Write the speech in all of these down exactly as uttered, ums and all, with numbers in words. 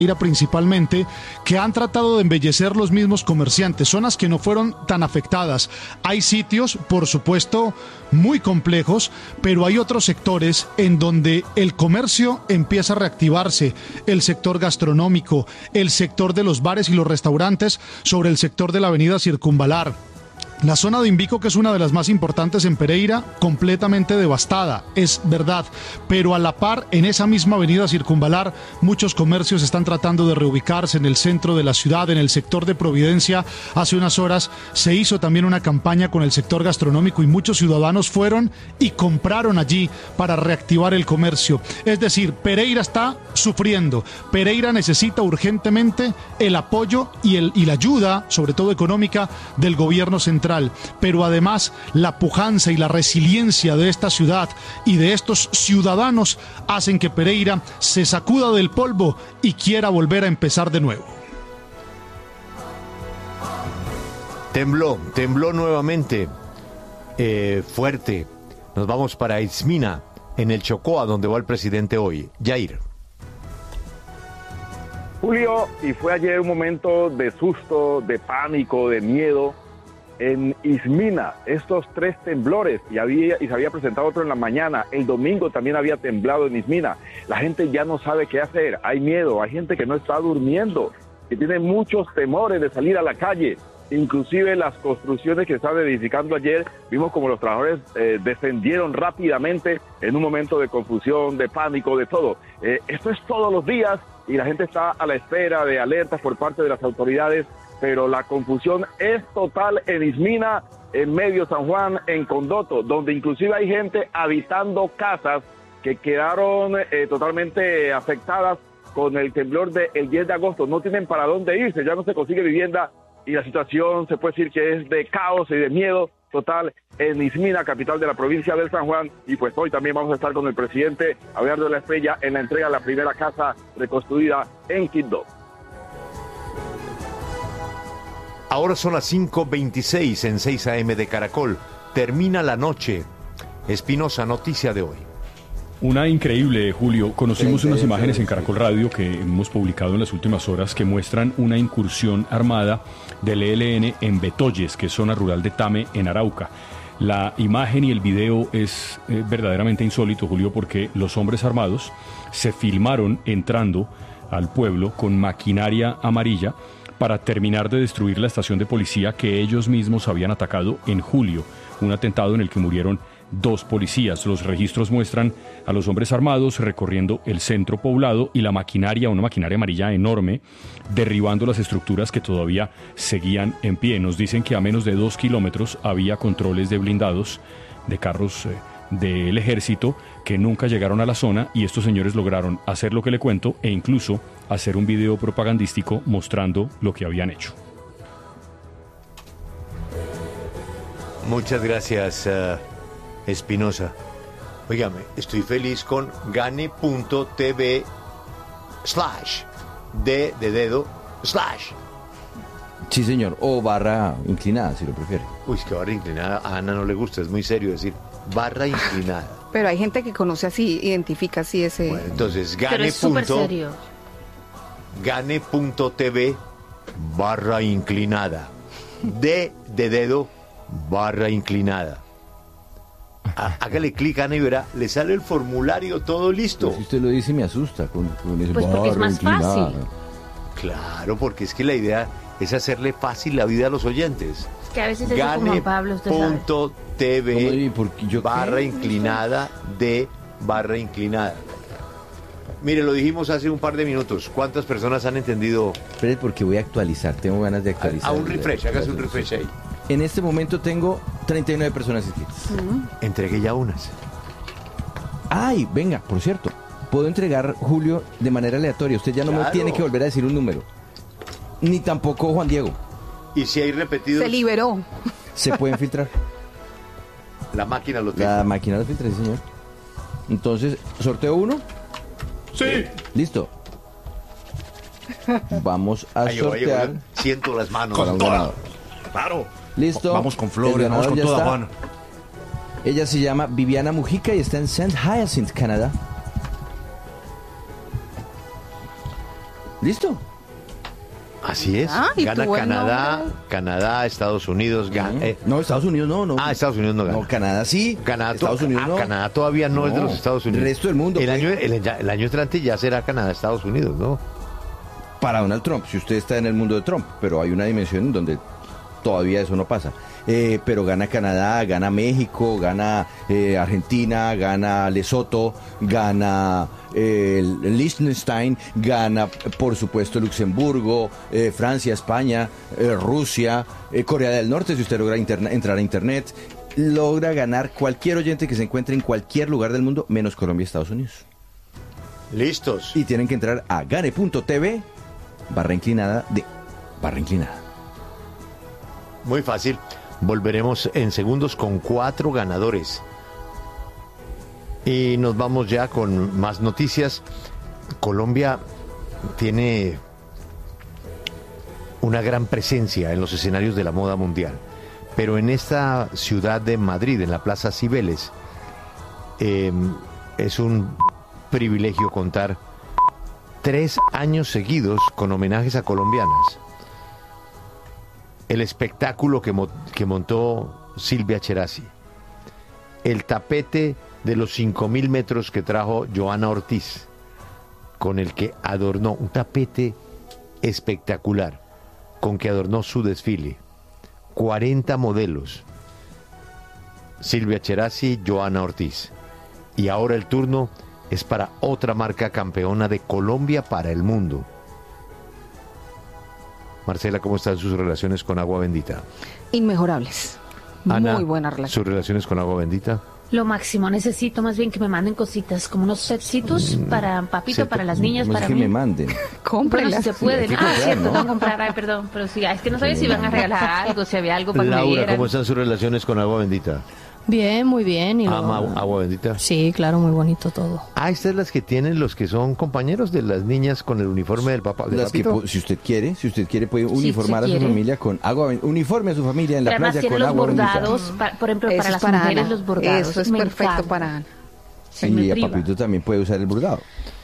principalmente, que han tratado de embellecer los mismos comerciantes, zonas que no fueron tan afectadas. Hay sitios, por supuesto, muy complejos, pero hay otros sectores en donde el comercio empieza a reactivarse, el sector gastronómico, el sector de los bares y los restaurantes, sobre el sector de la avenida Circunvalar. La zona de Invico, que es una de las más importantes en Pereira, completamente devastada, es verdad, pero a la par, en esa misma avenida Circunvalar, muchos comercios están tratando de reubicarse en el centro de la ciudad, en el sector de Providencia. Hace unas horas se hizo también una campaña con el sector gastronómico y muchos ciudadanos fueron y compraron allí para reactivar el comercio. Es decir, Pereira está sufriendo, Pereira necesita urgentemente el apoyo y, el, y la ayuda, sobre todo económica, del gobierno central. Pero además la pujanza y la resiliencia de esta ciudad y de estos ciudadanos hacen que Pereira se sacuda del polvo y quiera volver a empezar de nuevo. Tembló, tembló nuevamente, eh, fuerte. Nos vamos para Ismina, en el Chocó, a donde va el presidente hoy. Jair. Julio, y fue ayer un momento de susto, de pánico, de miedo. En Ismina, estos tres temblores, y, había, y se había presentado otro en la mañana, el domingo también había temblado en Ismina. La gente ya no sabe qué hacer, hay miedo, hay gente que no está durmiendo, que tiene muchos temores de salir a la calle. Inclusive las construcciones que estaban edificando ayer, vimos como los trabajadores eh, descendieron rápidamente en un momento de confusión, de pánico, de todo. Eh, esto es todos los días y la gente está a la espera de alertas por parte de las autoridades, pero la confusión es total en Ismina, en Medio San Juan, en Condoto, donde inclusive hay gente habitando casas que quedaron eh, totalmente afectadas con el temblor del diez de agosto. No tienen para dónde irse, ya no se consigue vivienda y la situación se puede decir que es de caos y de miedo total en Ismina, capital de la provincia del San Juan. Y pues hoy también vamos a estar con el presidente Abelardo de la Estrella en la entrega de la primera casa reconstruida en Quibdó. Ahora son las cinco veintiséis en seis a eme de Caracol. Termina la noche. Espinosa, noticia de hoy. Una increíble, Julio. Conocimos unas imágenes en Caracol Radio que hemos publicado en las últimas horas que muestran una incursión armada del E L N en Betoyes, que es zona rural de Tame, en Arauca. La imagen y el video es eh, verdaderamente insólito, Julio, porque los hombres armados se filmaron entrando al pueblo con maquinaria amarilla para terminar de destruir la estación de policía que ellos mismos habían atacado en julio, un atentado en el que murieron dos policías. Los registros muestran a los hombres armados recorriendo el centro poblado y la maquinaria, una maquinaria amarilla enorme, derribando las estructuras que todavía seguían en pie. Nos dicen que a menos de dos kilómetros había controles de blindados, de carros eh, del ejército, que nunca llegaron a la zona, y estos señores lograron hacer lo que le cuento e incluso hacer un video propagandístico mostrando lo que habían hecho. Muchas gracias, uh, Espinosa. Óigame, estoy feliz con gane.tv slash de, de dedo slash. Sí, señor, o barra inclinada, si lo prefiere. Uy, es que barra inclinada a Ana no le gusta, es muy serio decir barra inclinada. Pero hay gente que conoce así, identifica así ese... Bueno, entonces, gane. Pero es súper serio. Gane.tv barra inclinada. De de dedo barra inclinada. Há- Hágale clic, Ana, y verá, le sale el formulario todo listo. Pues si usted lo dice, me asusta. Con, con ese Pues porque es barra más inclinada. fácil. Claro, porque es que la idea es hacerle fácil la vida a los oyentes. Es que a veces eso como Juan Pablo, usted sabe. Gane.tv ¿Cómo? ¿Y por qué? ¿Yo qué? barra inclinada de barra inclinada. Mire, lo dijimos hace un par de minutos. ¿Cuántas personas han entendido? Espere, porque voy a actualizar. Tengo ganas de A, actualizar. a un refresh, hágase un refresh ahí. En este momento tengo treinta y nueve personas inscritas. Entregué ya unas. Ay, venga, por cierto, puedo entregar, Julio, de manera aleatoria. Usted ya no Claro. me tiene que volver a decir un número. Ni tampoco Juan Diego. Y si hay repetidos, Se liberó. Se pueden filtrar. la máquina lo tiene. La máquina lo filtra, sí, señor. Entonces, ¿sorteo uno? Sí. Listo. Vamos a Ahí llegó, ahí llegó. sortear Siento las manos. para un ganador. Claro. Listo. Vamos con El flores, vamos ganador con ya toda, está. Juan. Ella se llama Viviana Mujica y está en Saint Hyacinthe, Canadá. ¿Listo? Así es. Ah, ¿y gana tuvo el Canadá, nombre? Canadá, Estados Unidos. Gana, Mm. eh, No, Estados Unidos no, no. ah, Estados Unidos no gana. No, Canadá sí. Canadá, Estados to- Unidos ah, no. Canadá todavía no, es de No, los Estados Unidos. el resto del mundo, El pues. año, el, el año entrante ya será Canadá, Estados Unidos, ¿no? Para Donald Trump, si usted está en el mundo de Trump, pero hay una dimensión en donde todavía eso no pasa. Eh, pero gana Canadá, gana México, gana eh, Argentina, gana Lesoto, gana eh, Liechtenstein, gana por supuesto Luxemburgo, eh, Francia, España, eh, Rusia, eh, Corea del Norte, si usted logra interna- entrar a internet, logra ganar cualquier oyente que se encuentre en cualquier lugar del mundo, menos Colombia y Estados Unidos. Listos. Y tienen que entrar a gane punto t v barra inclinada de barra inclinada. Muy fácil. Volveremos en segundos con cuatro ganadores. Y nos vamos ya con más noticias. Colombia tiene una gran presencia en los escenarios de la moda mundial. Pero en esta ciudad de Madrid, en la Plaza Cibeles, eh, es un privilegio contar tres años seguidos con homenajes a colombianas. El espectáculo que, mo- que montó Silvia Cherasi, el tapete de los cinco mil metros que trajo Joana Ortiz, con el que adornó, un tapete espectacular, con que adornó su desfile, cuarenta modelos, Silvia Cherasi, Joana Ortiz. Y ahora el turno es para otra marca campeona de Colombia para el mundo. Marcela, ¿cómo están sus relaciones con Agua Bendita? Inmejorables. Ana, Muy buena relación. ¿sus relaciones con Agua Bendita? Lo máximo, necesito más bien que me manden cositas, como unos setcitos para papito, set- para las niñas, No es para que mí. me manden. Bueno, Cómprelas. si se pueden. hay que Ah, comprar, cierto, ¿no? tengo que comprar. Ay, perdón, pero sí, es que no sabía si iban a regalar algo, si había algo para que me Laura, dieran. ¿cómo están sus relaciones con Agua Bendita? Bien, muy bien. Y ¿Ama luego- Agua Bendita? Sí, claro, muy bonito todo. Ah, estas las que tienen los que son compañeros de las niñas con el uniforme del papá. ¿del Las que, papito? po- si usted quiere, si usted quiere puede Si uniformar usted a su quiere. familia con agua, ben- uniforme a su familia en la Pero además playa tiene con los agua bendita. bordados, pa- por ejemplo, Eso para es las para mujeres Ana. los bordados. Eso es me perfecto encanta. para Ana. Sí, me Y a priva. papito también puede usar el bordado.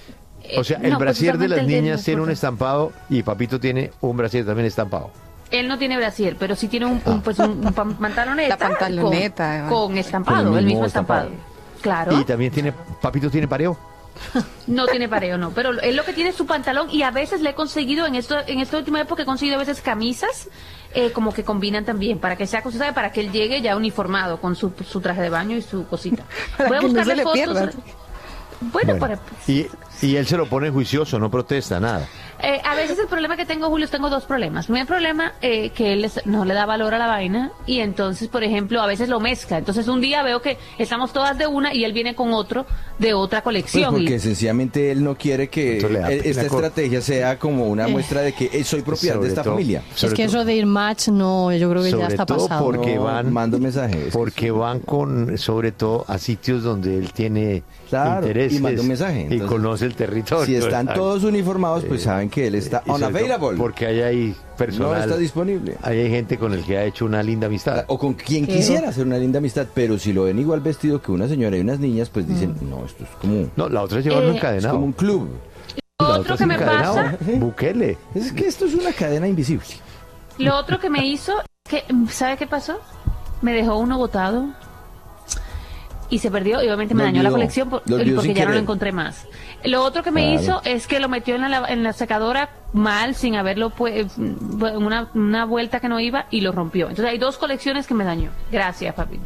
O sea, Eh, el no, pues brasier de usualmente las el de niñas los tiene un bordados. estampado y papito tiene un brasier también estampado. Él no tiene brasier, pero sí tiene un, un, pues un, un pan- pantaloneta. La pantaloneta, Con, con estampado, Con el el mismo mismo estampado. Claro. Y también tiene, papito tiene pareo. No tiene pareo, no. Pero él lo que tiene es su pantalón y a veces le he conseguido, en esto en esta última época he conseguido a veces camisas eh, como que combinan también, para que sea, cosa, ¿sabe? Para que él llegue ya uniformado con su, su traje de baño y su cosita. Para Voy a que no buscarle se le fotos. pierda. Bueno, Bueno, para... y, y él se lo pone juicioso, no protesta, nada. Eh, a veces el problema que tengo, Julio, tengo dos problemas. Primer problema, eh, que él es- no le da valor a la vaina y entonces, por ejemplo, a veces lo mezcla. Entonces un día veo que estamos todas de una y él viene con otro de otra Pues colección. porque y- sencillamente él no quiere que Entonces le da eh, esta pena con- estrategia sea como una muestra de que eh, soy propiedad de Sobre esta todo- familia. sobre es que todo- eso de ir match, no, yo creo que ya sobre está todo pasado. porque No, van mando mensajes. porque van con sobre todo a sitios donde él tiene Claro, intereses y manda un mensaje, y entonces, conoce el territorio. Si están Exacto. todos uniformados, pues Eh, saben que él está Y sobre todo unavailable. porque ahí hay personal, No está disponible. ahí hay gente con el que ha hecho una linda amistad. O con quien ¿Qué? quisiera hacer una linda amistad, pero si lo ven igual vestido que una señora y unas niñas, pues dicen, no, esto es como, No, la otra es llevarlo Eh, es encadenado. como un club. La Lo otra otro es que me encadenado. pasa, Bukele. Es que esto es una cadena invisible. lo otro que me hizo, que, ¿sabe qué pasó? Me dejó uno botado y se perdió y obviamente me Lo dañó la olvidó. colección por- Lo olvidó porque sin ya no lo querer. encontré más. Lo otro que me Claro. hizo es que lo metió en la, lava- en la secadora mal, sin haberlo pues, una, una vuelta que no iba y lo rompió. Entonces hay dos colecciones que me dañó. Gracias, papito.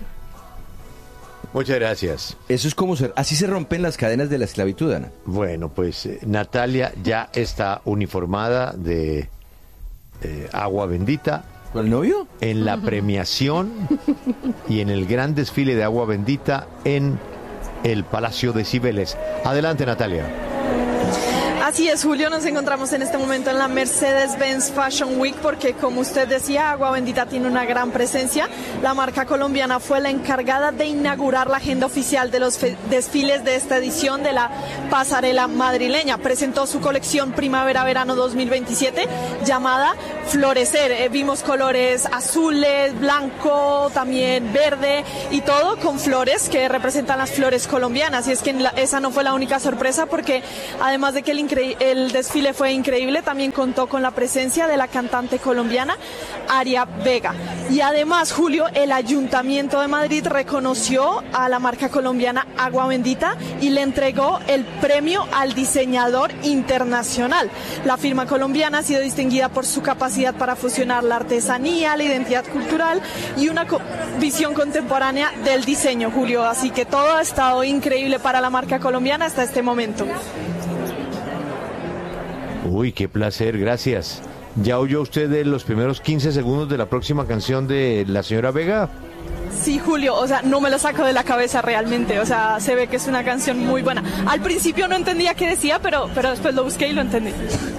Muchas gracias. Eso es como ser, así se rompen las cadenas de la esclavitud, Ana. Bueno, pues eh, Natalia ya está uniformada de eh, Agua Bendita ¿Con el novio? en la premiación y en el gran desfile de Agua Bendita en el Palacio de Cibeles. Adelante, Natalia. Así es, Julio, nos encontramos en este momento en la Mercedes-Benz Fashion Week porque, como usted decía, Agua Bendita tiene una gran presencia. La marca colombiana fue la encargada de inaugurar la agenda oficial de los fe- desfiles de esta edición de la pasarela madrileña. Presentó su colección Primavera-Verano dos mil veintisiete llamada florecer. Eh, vimos colores azules, blanco, también verde y todo con flores que representan las flores colombianas. Y es que la, esa no fue la única sorpresa, porque además de que el, incre- el desfile fue increíble, también contó con la presencia de la cantante colombiana Aria Vega. Y además, Julio, el Ayuntamiento de Madrid reconoció a la marca colombiana Agua Bendita y le entregó el premio al diseñador internacional. La firma colombiana ha sido distinguida por su capacidad para fusionar la artesanía, la identidad cultural y una co- visión contemporánea del diseño, Julio. Así que todo ha estado increíble para la marca colombiana hasta este momento. Uy, qué placer, gracias. ¿Ya oyó usted de los primeros quince segundos de la próxima canción de la señora Vega? Sí, Julio, o sea, no me lo saco de la cabeza realmente, o sea, se ve que es una canción muy buena. Al principio no entendía qué decía, pero, pero después lo busqué y lo entendí.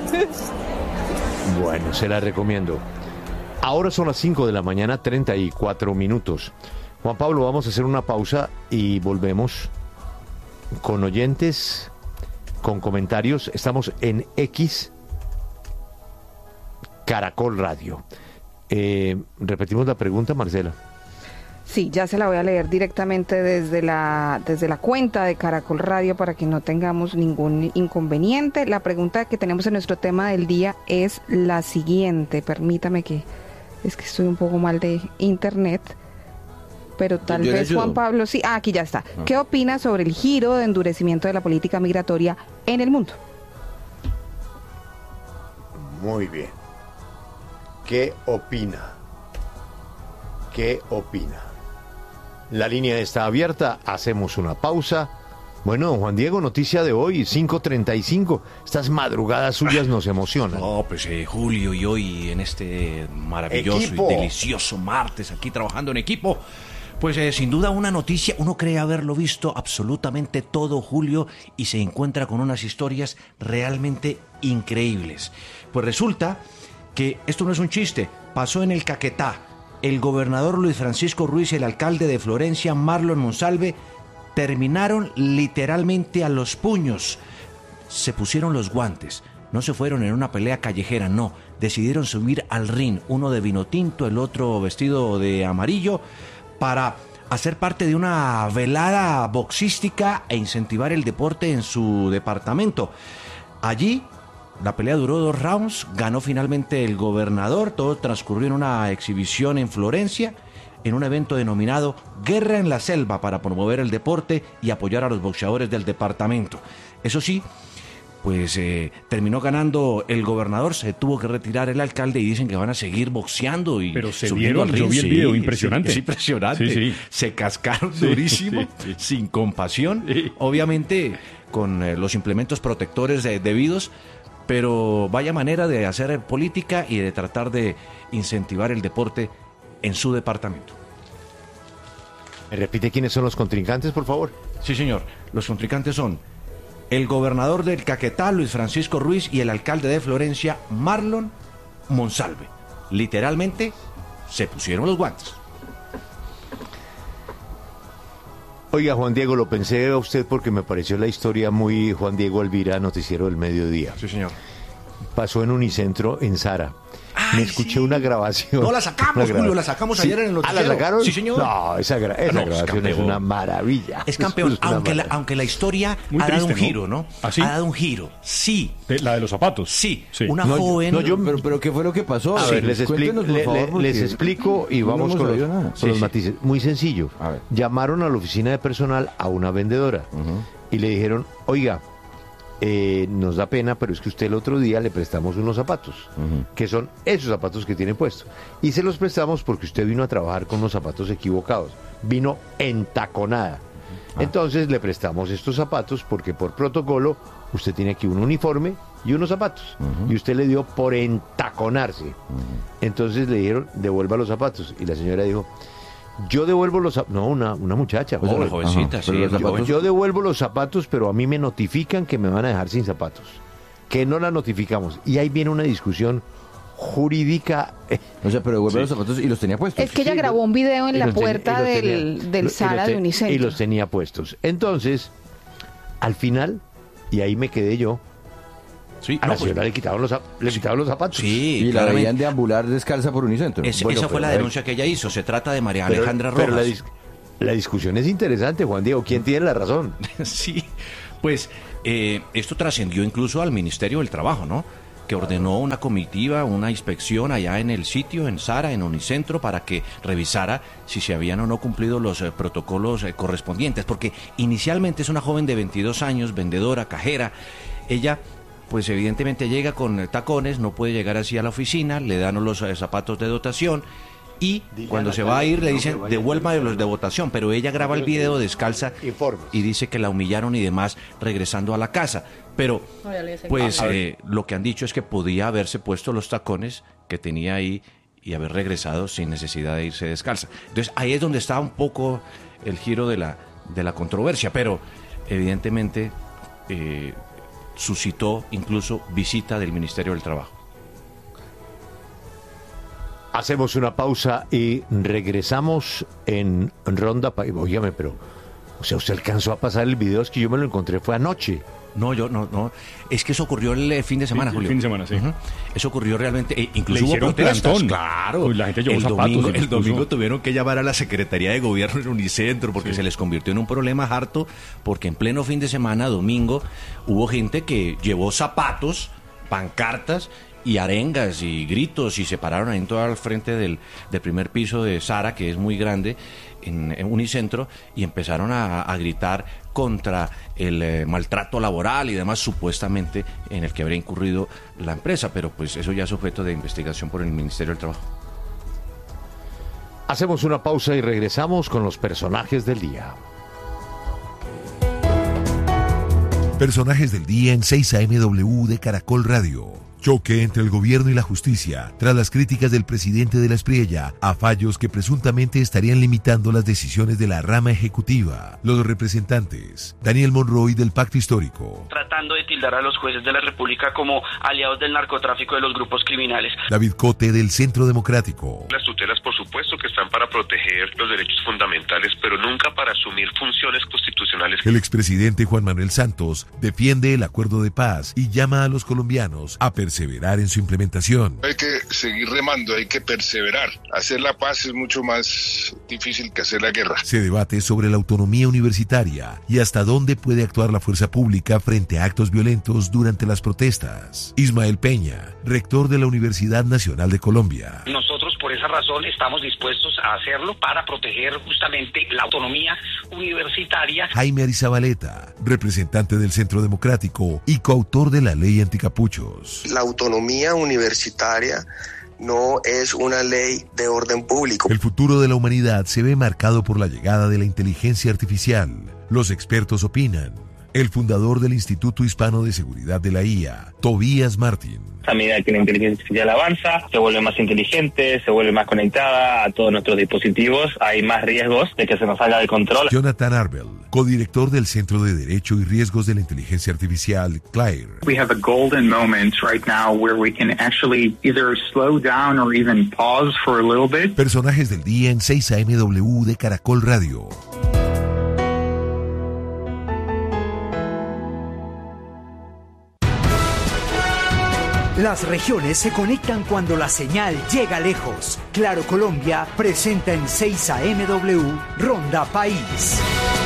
Bueno, se la recomiendo. Ahora son las cinco de la mañana, treinta y cuatro minutos. Juan Pablo, vamos a hacer una pausa y volvemos con oyentes, con comentarios. Estamos en X, Caracol Radio. Eh, repetimos la pregunta, Marcela. Sí, ya se la voy a leer directamente desde la desde la cuenta de Caracol Radio para que no tengamos ningún inconveniente. La pregunta que tenemos en nuestro tema del día es la siguiente. Permítame que es que estoy un poco mal de internet, pero tal Yo le vez ayudo. Juan Pablo sí. Ah, aquí ya está. ¿Qué opina sobre el giro de endurecimiento de la política migratoria en el mundo? Muy bien. ¿Qué opina? ¿Qué opina? La línea está abierta, hacemos una pausa. Bueno, don Juan Diego, noticia de hoy, cinco treinta y cinco. Estas madrugadas suyas nos emocionan. No, pues eh, Julio, y hoy en este maravilloso Equipo. y delicioso martes, aquí trabajando en equipo, pues eh, sin duda una noticia, uno cree haberlo visto absolutamente todo, Julio, y se encuentra con unas historias realmente increíbles. Pues resulta que esto no es un chiste, pasó en el Caquetá. El gobernador Luis Francisco Ruiz y el alcalde de Florencia, Marlon Monsalve, terminaron literalmente a los puños. Se pusieron los guantes, no se fueron en una pelea callejera, no. Decidieron subir al ring, uno de vino tinto, el otro vestido de amarillo, para hacer parte de una velada boxística e incentivar el deporte en su departamento. Allí la pelea duró dos rounds, ganó finalmente el gobernador, todo transcurrió en una exhibición en Florencia, en un evento denominado Guerra en la Selva para promover el deporte y apoyar a los boxeadores del departamento. Eso sí, pues eh, terminó ganando el gobernador, se tuvo que retirar el alcalde y dicen que van a seguir boxeando y Pero se subiendo vieron, al ring. yo vi el Sí, video, impresionante. Es impresionante. Sí, sí. Se cascaron Sí, durísimo, sí, sí. sin compasión, Sí. obviamente con eh, los implementos protectores de- debidos, pero vaya manera de hacer política y de tratar de incentivar el deporte en su departamento. ¿Me repite quiénes son los contrincantes, por favor? Sí, señor. Los contrincantes son el gobernador del Caquetá, Luis Francisco Ruiz, y el alcalde de Florencia, Marlon Monsalve. Literalmente se pusieron los guantes. Oiga, Juan Diego, lo pensé a usted porque me pareció la historia muy Juan Diego Elvira, noticiero del mediodía. Sí, señor. Pasó en Unicentro, en Sara. Me escuché una grabación. No la sacamos, Una graba- Julio, la sacamos Sí. ayer en el ¿Ah, noticiero. la sacaron? Sí, señor. No, esa, gra- esa No, es grabación es, campeón. una maravilla. Es campeón, Es una aunque, la, maravilla. aunque la historia Muy ha dado triste, un giro, ¿no? ¿Ah, sí? Ha dado un giro, sí. De- La de los zapatos. Sí, Sí. una No, yo- joven... no, yo- pero, pero ¿qué fue lo que pasó? A Sí, ver, les, expli- cuéntenos, por le- favor, le- porque les explico y no vamos hemos con los, sabido nada. con Sí, los sí. matices. Muy sencillo. A ver. Llamaron a la oficina de personal a una vendedora y le dijeron, oiga, eh, nos da pena, pero es que usted el otro día le prestamos unos zapatos, que son esos zapatos que tiene puestos. Y se los prestamos porque usted vino a trabajar con unos zapatos equivocados. Vino entaconada. Entonces le prestamos estos zapatos porque por protocolo usted tiene aquí un uniforme y unos zapatos. Y usted le dio por entaconarse. Entonces le dijeron, devuelva los zapatos. Y la señora dijo, yo devuelvo los zapatos. No, una, una muchacha. Pues joven. una jovencita, Ajá, sí. pero los muy zapatos- joven. Yo devuelvo los zapatos, pero a mí me notifican que me van a dejar sin zapatos. Que no la notificamos. Y ahí viene una discusión jurídica. eh, O sea, pero devuelve los zapatos y los tenía puestos. Es que ella Sí, grabó un video en y la los tenía- puerta y los tenía- del, del lo- y Sara los de te- Unicentro. Y los tenía puestos. Entonces, al final, y ahí me quedé yo, Sí, a no, la señora pues, le quitaron los, zap- le quitaron los zapatos. Sí, Y la claramente. veían deambular descalza por Unicentro. Es- Bueno, esa fue pero, la a ver. denuncia que ella hizo. Se trata de María Pero- Alejandra Rojas. pero la, dis- la discusión es interesante, Juan Diego. ¿Quién tiene la razón? Sí, pues eh, esto trascendió incluso al Ministerio del Trabajo, ¿no? Que ordenó una comitiva, una inspección allá en el sitio, en Sara, en Unicentro, para que revisara si se habían o no cumplido los eh, protocolos eh, correspondientes. Porque inicialmente es una joven de veintidós años, vendedora, cajera. Ella, pues evidentemente llega con eh, tacones, no puede llegar así a la oficina, le dan los eh, zapatos de dotación. Y cuando se va a ir le dicen, devuelva los de votación, pero ella graba el video descalza Informes. y dice que la humillaron y demás regresando a la casa. Pero, pues, eh, lo que han dicho es que podía haberse puesto los tacones que tenía ahí y haber regresado sin necesidad de irse descalza. Entonces, ahí es donde está un poco el giro de la, de la controversia, pero evidentemente eh, suscitó incluso visita del Ministerio del Trabajo. Hacemos una pausa y regresamos en Ronda País. Óigame, pero, o sea, usted alcanzó a pasar el video, es que yo me lo encontré, fue anoche. No, yo no, no. Es que eso ocurrió el eh, fin de semana, Sí, el Julio. fin de semana, sí. Ujú. Eso ocurrió realmente, eh, incluso Le hubo hicieron protestas. plantón. Claro. Uy, la gente llevó el zapatos, domingo, se el los puso. domingo tuvieron que llamar a la Secretaría de Gobierno en Unicentro porque Sí. se les convirtió en un problema harto, porque en pleno fin de semana, domingo, hubo gente que llevó zapatos, pancartas y arengas y gritos y se pararon ahí en todo al frente del, del primer piso de Sara, que es muy grande, en, en Unicentro, y empezaron a, a gritar contra el eh, maltrato laboral y demás, supuestamente en el que habría incurrido la empresa, pero pues eso ya es objeto de investigación por el Ministerio del Trabajo. Hacemos una pausa y regresamos con los personajes del día. Personajes del día en seis A M W de Caracol Radio. Choque entre el gobierno y la justicia tras las críticas del presidente de la Espriella a fallos que presuntamente estarían limitando las decisiones de la rama ejecutiva. Los representantes, Daniel Monroy del Pacto Histórico, tratando de tildar a los jueces de la República como aliados del narcotráfico de los grupos criminales. David Cote del Centro Democrático, Las tutelas, por supuesto, que están para proteger los derechos fundamentales, pero nunca para asumir funciones constitucionales. el expresidente Juan Manuel Santos defiende el acuerdo de paz y llama a los colombianos a perseverar en su implementación. Hay que seguir remando, hay que perseverar. Hacer la paz es mucho más difícil que hacer la guerra. Se debate sobre la autonomía universitaria y hasta dónde puede actuar la fuerza pública frente a actos violentos durante las protestas. Ismael Peña, rector de la Universidad Nacional de Colombia. Nosotros por esa razón estamos dispuestos a hacerlo para proteger justamente la autonomía universitaria. Jaime Arizabaleta, representante del Centro Democrático y coautor de la ley anticapuchos. La autonomía universitaria no es una ley de orden público. El futuro de la humanidad se ve marcado por la llegada de la inteligencia artificial. Los expertos opinan. El fundador del Instituto Hispano de Seguridad de la I A, Tobías Martín. A medida que la inteligencia artificial avanza, se vuelve más inteligente, se vuelve más conectada a todos nuestros dispositivos, hay más riesgos de que se nos salga de control. Jonathan Arbel, codirector del Centro de Derecho y Riesgos de la Inteligencia Artificial, CLAIR. We have a golden moment right now where we can actually either slow down or even pause for a little bit. Personajes del día en seis A M W de Caracol Radio. Las regiones se conectan cuando la señal llega lejos. Claro Colombia presenta en seis A M W Ronda País.